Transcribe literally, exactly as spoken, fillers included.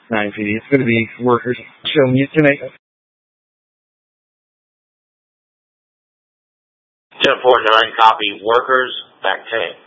nine P D. It's going to be workers showing you tonight. ten four nine, copy. Workers, back tank.